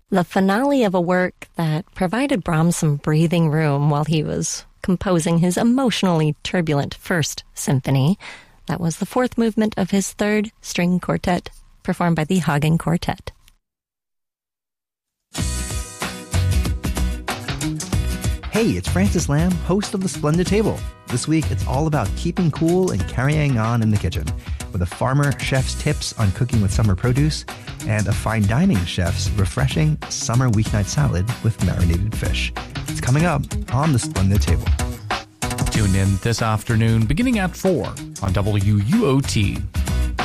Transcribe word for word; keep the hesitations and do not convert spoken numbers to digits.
The finale of a work that provided Brahms some breathing room while he was composing his emotionally turbulent First Symphony. That was the fourth movement of his third string quartet, performed by the Hagen Quartet. Hey, it's Francis Lamb, host of The Splendid Table. This week, it's all about keeping cool and carrying on in the kitchen, with a farmer chef's tips on cooking with summer produce and a fine dining chef's refreshing summer weeknight salad with marinated fish. It's coming up on The Splendid Table. Tune in this afternoon beginning at four on W U O T.